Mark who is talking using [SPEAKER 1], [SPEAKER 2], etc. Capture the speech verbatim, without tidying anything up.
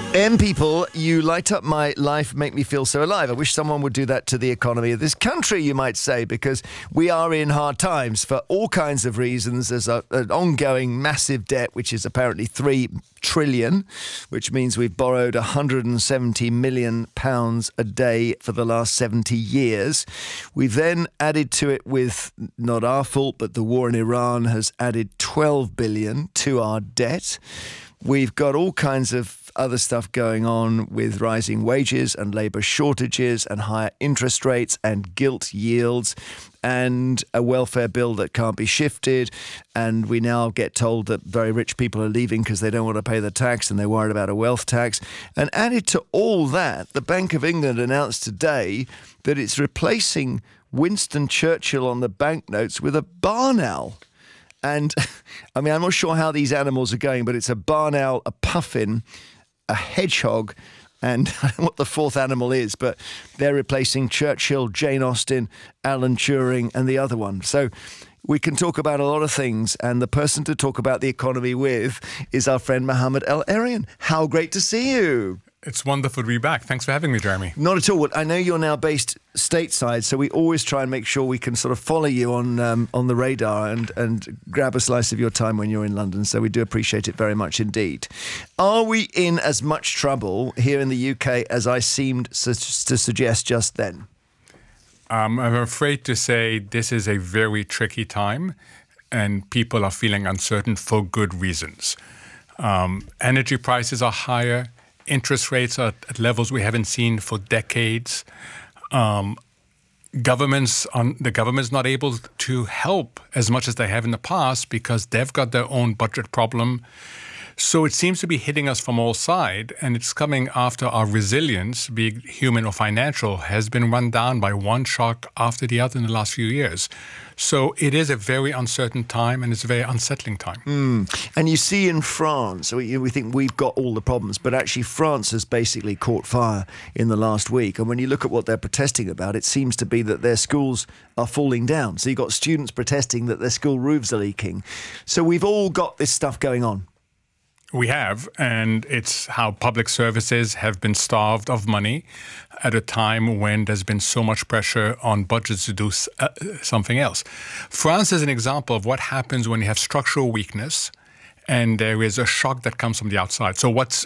[SPEAKER 1] M people, you light up my life, make me feel so alive. I wish someone would do that to the economy of this country, you might say, because we are in hard times for all kinds of reasons. There's a, an ongoing massive debt, which is apparently three trillion, which means we've borrowed one hundred seventy million pounds a day for the last seventy years. We've then added to it with, not our fault, but the war in Iran has added twelve billion to our debt. We've got all kinds of other stuff going on with rising wages and labour shortages and higher interest rates and gilt yields and a welfare bill that can't be shifted. And we now get told that very rich people are leaving because they don't want to pay the tax and they're worried about a wealth tax. And added to all that, the Bank of England announced today that it's replacing Winston Churchill on the banknotes with a barn owl. And, I mean, I'm not sure how these animals are going, but it's a barn owl, a puffin, a hedgehog, and I don't know what the fourth animal is, but they're replacing Churchill, Jane Austen, Alan Turing, and the other one. So we can talk about a lot of things, and the person to talk about the economy with is our friend Mohammed El-Erian. How great to see you.
[SPEAKER 2] It's wonderful to be back. Thanks for having me, Jeremy.
[SPEAKER 1] Not at all. I know you're now based stateside, so we always try and make sure we can sort of follow you on um, on the radar and, and grab a slice of your time when you're in London. So we do appreciate it very much indeed. Are we in as much trouble here in the U K as I seemed su- to suggest just then?
[SPEAKER 2] Um, I'm afraid to say this is a very tricky time, and people are feeling uncertain for good reasons. Um, energy prices are higher. Interest rates are at levels we haven't seen for decades. Um, governments, on, the government's not able to help as much as they have in the past because they've got their own budget problem. So it seems to be hitting us from all sides, and it's coming after our resilience, be it human or financial, has been run down by one shock after the other in the last few years. So it is a very uncertain time, and it's a very unsettling time.
[SPEAKER 1] Mm. And you see in France, we, we think we've got all the problems, but actually France has basically caught fire in the last week. And when you look at what they're protesting about, it seems to be that their schools are falling down. So you've got students protesting that their school roofs are leaking. So we've all got this stuff going on.
[SPEAKER 2] We have, and it's how public services have been starved of money at a time when there's been so much pressure on budgets to do uh, something else. France is an example of what happens when you have structural weakness and there is a shock that comes from the outside. So what's